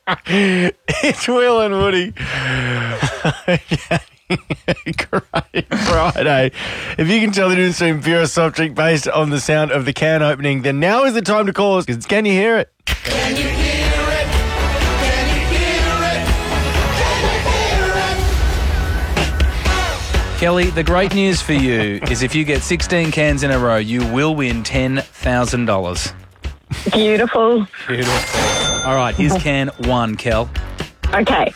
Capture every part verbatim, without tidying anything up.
It's Will and Woody. Great Friday. If you can tell the difference between beer or soft drink based on the sound of the can opening, then now is the time to call us because can you hear it? Can you hear it? Can you hear it? Can you hear it? Kelly, the great news for you is if you get sixteen cans in a row, you will win ten thousand dollars. Beautiful. Beautiful. All right, here's can one, Kel. Okay.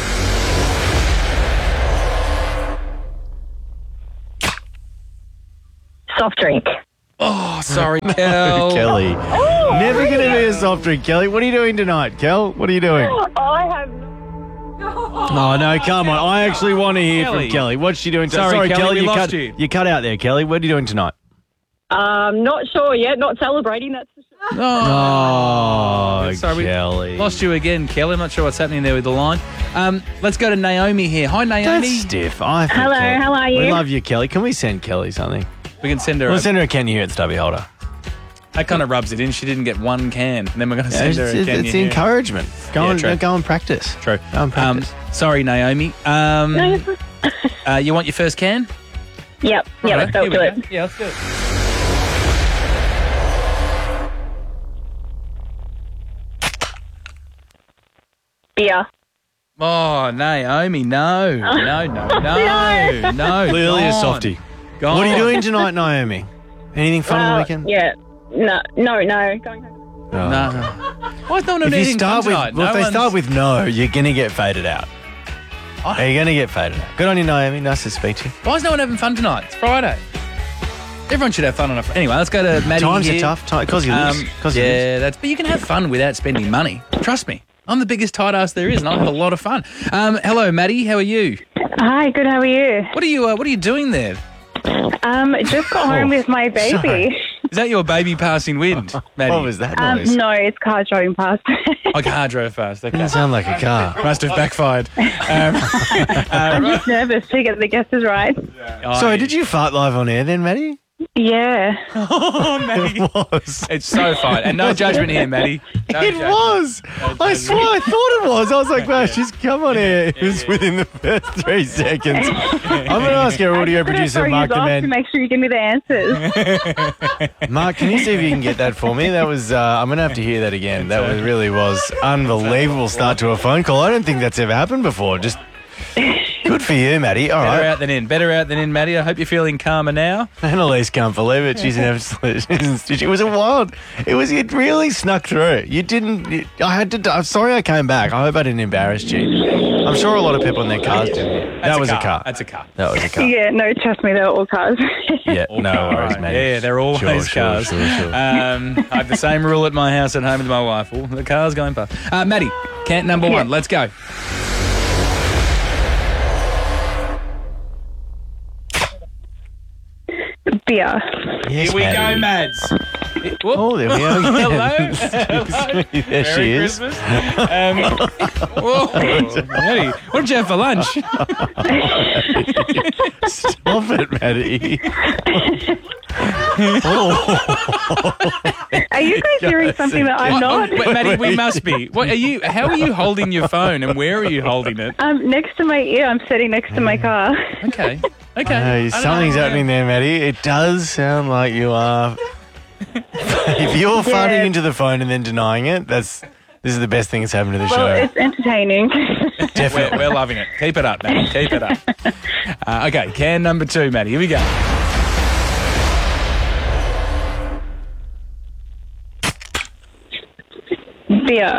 Soft drink. Oh, sorry, Kel. Kelly. Oh, Never going to be a soft drink, Kelly. What are you doing tonight, Kel? What are you doing? I have. Oh, no, come on. I actually want to hear Kelly. from Kelly. What's she doing tonight? Sorry, Kelly, we you, lost cut, you. you cut out there, Kelly. What are you doing tonight? Um, not sure yet. Not celebrating. That's for sure. Oh, Sorry, we Kelly. Lost you again, Kelly. I'm not sure what's happening there with the line. Um, let's go to Naomi here. Hi, Naomi. That's stiff. I think Hello, Kelly- how are you? We love you, Kelly. Can we send Kelly something? We can send her. We'll a, send her a can you hear it stubby holder. that kind of rubs it in. She didn't get one can, and then we're going to send it's her a it's, can. it's you hear? encouragement. Go, Yeah, on, true. go and practice. True. Go and Um, practice. sorry, Naomi. Um, No, you're fine. uh, you want your first can? Yep. Yeah, let's go Here we to go. it. Yeah, let's do it. Beer. Oh, Naomi, no. No, no, no, no. Clearly a gone. softie. Gone. What are you doing tonight, Naomi? Anything fun on the Uh, weekend? Yeah. No, no, no. Going home. Oh. No. Why is no one If you eating start fun with, tonight? well, No if they one's- start with no, you're going to get faded out. I- You're going to get faded out. Good on you, Naomi. Nice to speak to you. Why is no one having fun tonight? It's Friday. Everyone should have fun on a Friday. Anyway, let's go to Maddie Times here. are tough. Because you Um, lose. Cause you lose. yeah, that's. But you can have fun without spending money. Trust me. I'm the biggest tight ass there is, and I have a lot of fun. Um, hello, Maddie. How are you? Hi. Good. How are you? What are you? Uh, what are you doing there? Um, just got home with my baby. sorry. Is that your baby passing wind, Maddie? What was that Um, noise? no, it's car driving past. Oh, car drove fast. Okay. Doesn't sound like a car. Must have backfired. Um, I'm just nervous to get the guesses right. Sorry, did you fart live on air then, Maddie? Yeah. Oh, Maddie. It was. It's so fine. And no judgment here, Maddie. No It judgment. was. I swear I thought it was. I was like, wow, she's come on air. It was within the first three seconds. I'm going to ask our audio I'm just producer, gonna Mark throw the you off to Man. make sure you give me the answers. Mark, can you see if you can get that for me? That was, uh, I'm going to have to hear that again. That was, really was unbelievable start to a phone call. I don't think that's ever happened before. Just good for you, Maddie. All Better right. out than in. Better out than in, Maddie. I hope you're feeling calmer now. Annalise can't believe it. She's an absolute. It was a wild. It was. It really snuck through. You didn't. You, I had to. I'm sorry I came back. I hope I didn't embarrass you. I'm sure a lot of people in their cars did. That was a car. That's a car. That was a car. Yeah, no, trust me, they're all cars. Yeah. All No car, worries, right. mate. Yeah, they're always Sure, sure, cars. sure, sure. Um, I have the same rule at my house at home with my wife. Well, the car's going past. Uh, Maddie, can number one. Let's go. Beer. Yes, Here we Maddie. go, Mads. Whoop. Oh, there we go. Hello. Hello. There Merry she is. Christmas. Um, whoa. Maddie, what did you have for lunch? Stop it, Maddie. Oh. Are you guys hearing something that I'm What- not? Wait, Maddie, we must be. What are you? How are you holding your phone, and where are you holding it? Um, next to my ear, I'm sitting next to my car. Okay. Okay. Hey, I don't something's know. happening there, Maddie. It does sound like you are. If you're farting into the phone and then denying it, that's this is the best thing that's happened to the Well, show. it's entertaining. We're, we're loving it. Keep it up, Maddie. Keep it up. Uh, okay, can number two, Maddie. Here we go. Beer.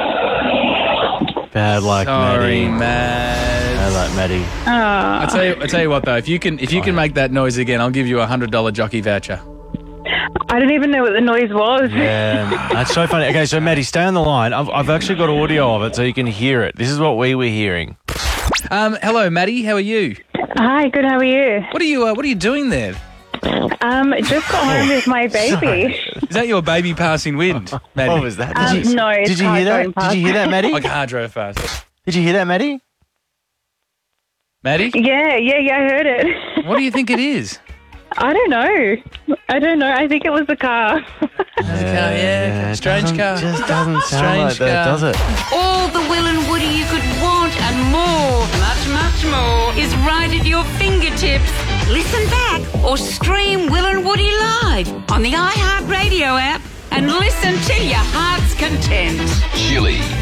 Bad luck, Sorry, Maddie. Bad Mads. luck, Maddie. Ah. I tell you, I tell you what though, if you can, if you can make that noise again, I'll give you a hundred dollar jockey voucher. I didn't even know what the noise was. Yeah, that's so funny. Okay, so Maddie, stay on the line. I've, I've actually got audio of it so you can hear it. This is what we were hearing. Um, hello, Maddie. How are you? Hi, good, how are you? What are you? Uh, what are you doing there? Um, just got home with my baby. Is that your baby passing wind, Maddie? What was that? Um, Did you, no, it's did you car hear that? going past. Did you hear that, Maddie? My car drove fast. Did you hear that, Maddie? Maddie, Yeah, yeah, yeah, I heard it. what do you think it is? I don't know. I don't know. I think it was a car. Yeah, yeah, it strange doesn't- car. Just doesn't sound Strange like that, car. does it? All the Will and Woody you could want and more, much, much more, is right at your fingertips. Listen back or stream Will and Woody live on the iHeartRadio app and listen to your heart's content. Chili.